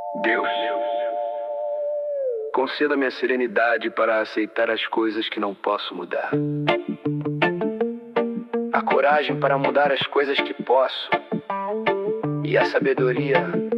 Deus, conceda-me a serenidade para aceitar as coisas que não posso mudar. A coragem para mudar as coisas que posso. E a sabedoria